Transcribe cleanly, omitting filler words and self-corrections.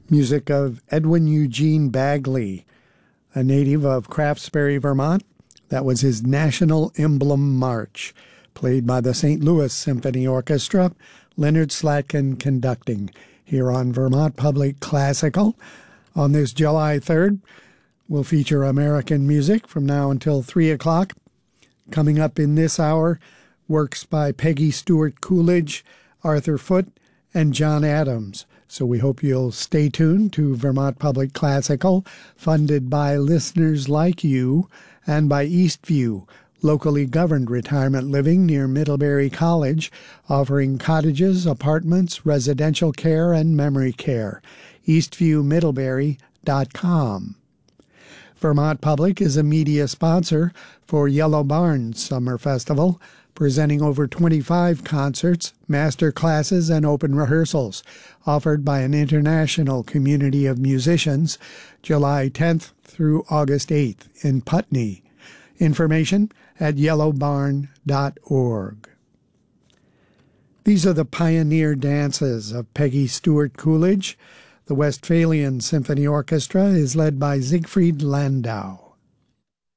Music of Edwin Eugene Bagley, a native of Craftsbury, Vermont. That was his National Emblem March, played by the St. Louis Symphony Orchestra, Leonard Slatkin conducting, here on Vermont Public Classical. On this July 3rd, we'll feature American music from now until 3 o'clock. Coming up in this hour, works by Peggy Stewart Coolidge, Arthur Foote, and John Adams. So we hope you'll stay tuned to Vermont Public Classical, funded by listeners like you and by Eastview, locally governed retirement living near Middlebury College, offering cottages, apartments, residential care, and memory care. EastviewMiddlebury.com. Vermont Public is a media sponsor for Yellow Barn Summer Festival, presenting over 25 concerts, master classes, and open rehearsals, offered by an international community of musicians, July 10th through August 8th in Putney. Information at yellowbarn.org. These are the pioneer dances of Peggy Stewart Coolidge. The Westphalian Symphony Orchestra is led by Siegfried Landau.